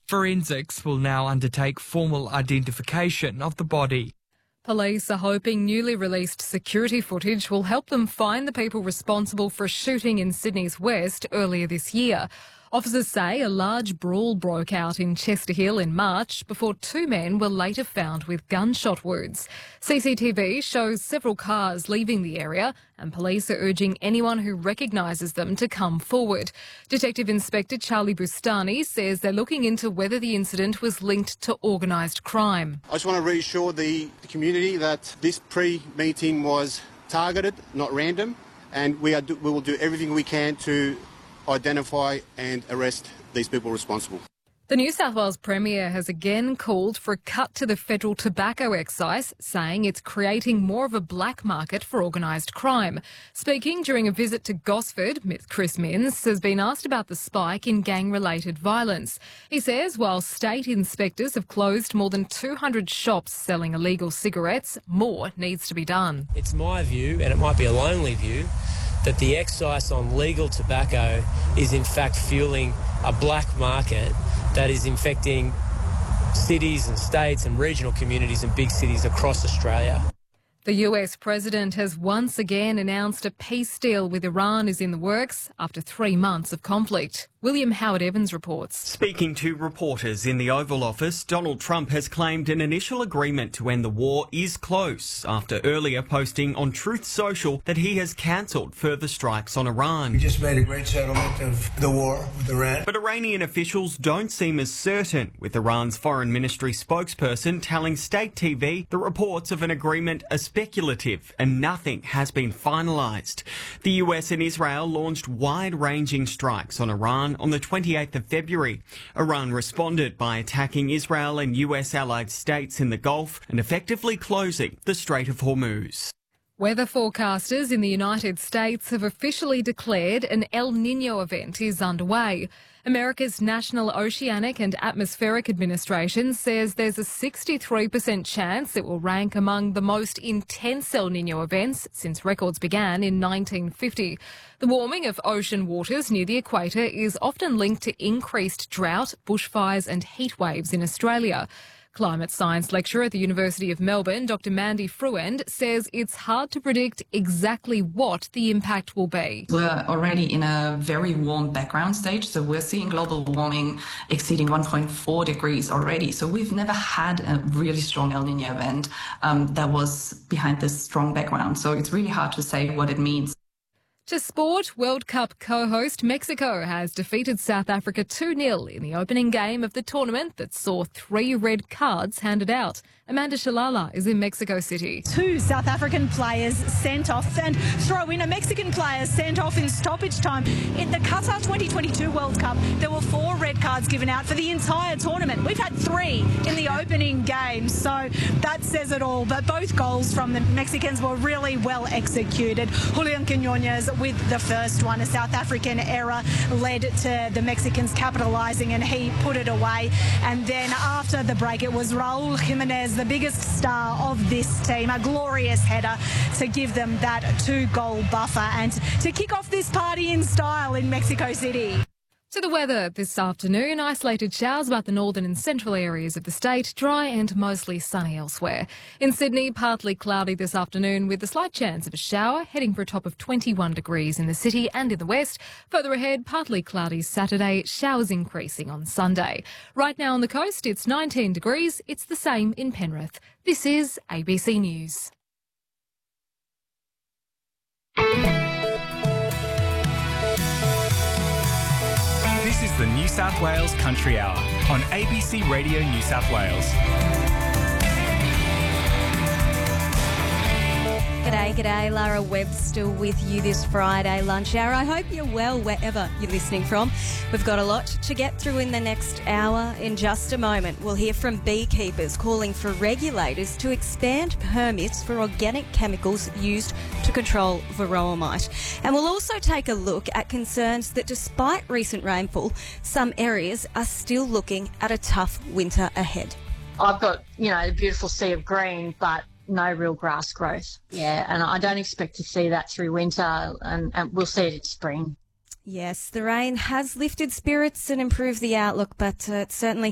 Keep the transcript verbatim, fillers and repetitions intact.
Forensics will now undertake formal identification of the body. Police are hoping newly released security footage will help them find the people responsible for a shooting in Sydney's West earlier this year. Officers say a large brawl broke out in Chester Hill in March before two men were later found with gunshot wounds. C C T V shows several cars leaving the area, and police are urging anyone who recognises them to come forward. Detective Inspector Charlie Bustani says they're looking into whether the incident was linked to organised crime. I just want to reassure the, the community that this pre-meeting was targeted, not random, and we, are, we will do everything we can to identify and arrest these people responsible. The New South Wales Premier has again called for a cut to the federal tobacco excise, saying it's creating more of a black market for organised crime. Speaking during a visit to Gosford, Chris Minns has been asked about the spike in gang-related violence. He says while state inspectors have closed more than two hundred shops selling illegal cigarettes, more needs to be done. It's my view, and it might be a lonely view, that the excise on legal tobacco is in fact fueling a black market that is infecting cities and states and regional communities and big cities across Australia. The U S president has once again announced a peace deal with Iran is in the works after three months of conflict. William Howard Evans reports. Speaking to reporters in the Oval Office, Donald Trump has claimed an initial agreement to end the war is close after earlier posting on Truth Social that he has cancelled further strikes on Iran. We just made a great settlement of the war with Iran. But Iranian officials don't seem as certain, with Iran's foreign ministry spokesperson telling State T V the reports of an agreement are speculative and nothing has been finalised. The U S and Israel launched wide-ranging strikes on Iran on the twenty-eighth of February. Iran responded by attacking Israel and U S allied states in the Gulf and effectively closing the Strait of Hormuz. Weather forecasters in the United States have officially declared an El Niño event is underway. America's National Oceanic and Atmospheric Administration says there's a sixty-three percent chance it will rank among the most intense El Niño events since records began in nineteen fifty. The warming of ocean waters near the equator is often linked to increased drought, bushfires and heat waves in Australia. Climate science lecturer at the University of Melbourne, Doctor Mandy Fruend, says it's hard to predict exactly what the impact will be. We're already in a very warm background stage, so we're seeing global warming exceeding one point four degrees already. So we've never had a really strong El Niño event um, that was behind this strong background. So it's really hard to say what it means. To sport, World Cup co-host Mexico has defeated South Africa two nil in the opening game of the tournament that saw three red cards handed out. Amanda Shalala is in Mexico City. Two South African players sent off and throw in a Mexican player sent off in stoppage time. In the Qatar twenty twenty-two World Cup, there were four red cards given out for the entire tournament. We've had three in the opening game, so that says it all. But both goals from the Mexicans were really well executed. Julian Quinones with the first one, a South African error led to the Mexicans capitalising and he put it away. And then after the break, it was Raul Jimenez, the biggest star of this team, a glorious header to give them that two-goal buffer and to kick off this party in style in Mexico City. To the weather this afternoon, isolated showers about the northern and central areas of the state, dry and mostly sunny elsewhere. In Sydney, partly cloudy this afternoon with a slight chance of a shower, heading for a top of twenty-one degrees in the city and in the west. Further ahead, partly cloudy Saturday, showers increasing on Sunday. Right now on the coast, it's nineteen degrees. It's the same in Penrith. This is A B C News. This is the New South Wales Country Hour on A B C Radio New South Wales. G'day, g'day, Lara Webster with you this Friday lunch hour. I hope you're well wherever you're listening from. We've got a lot to get through in the next hour. In just a moment, we'll hear from beekeepers calling for regulators to expand permits for organic chemicals used to control varroa mite. And we'll also take a look at concerns that despite recent rainfall, some areas are still looking at a tough winter ahead. I've got, you know, a beautiful sea of green, but no real grass growth. Yeah, and I don't expect to see that through winter, and, and we'll see it in spring. Yes, the rain has lifted spirits and improved the outlook, but uh, it's certainly